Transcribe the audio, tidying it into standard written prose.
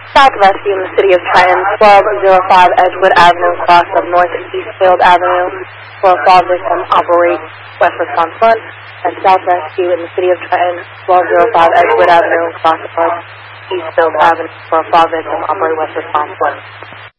South Rescue in the City of Trenton, 1205 Edgewood Avenue, cross of North Eastfield Avenue. 12 victim operate West Response 1. And South Rescue in the City of Trenton, 1205 Edgewood Avenue, cross of North Eastfield Avenue. 12 victim operate West Response 1.